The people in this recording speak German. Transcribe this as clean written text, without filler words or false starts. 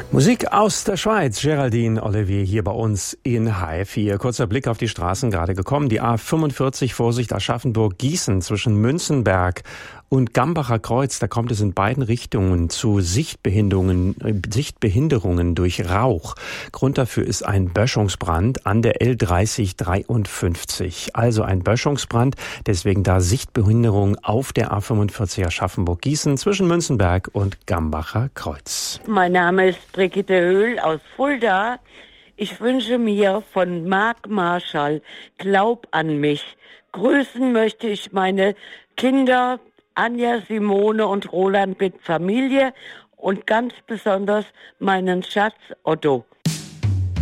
Musik aus der Schweiz. Geraldine Olivier hier bei uns in HR4. Kurzer Blick auf die Straßen gerade gekommen. Die A45 Vorsicht Aschaffenburg-Gießen zwischen Münzenberg und Gambacher Kreuz. Da kommt es in beiden Richtungen zu Sichtbehinderungen durch Rauch. Grund dafür ist ein Böschungsbrand an der L3053. Also ein Böschungsbrand. Deswegen da Sichtbehinderung auf der A45 Aschaffenburg-Gießen zwischen Münzenberg und Gambacher Kreuz. Mein Name ist Brigitte Höhl aus Fulda. Ich wünsche mir von Marc Marschall Glaub an mich. Grüßen möchte ich meine Kinder Anja, Simone und Roland mit Familie und ganz besonders meinen Schatz Otto.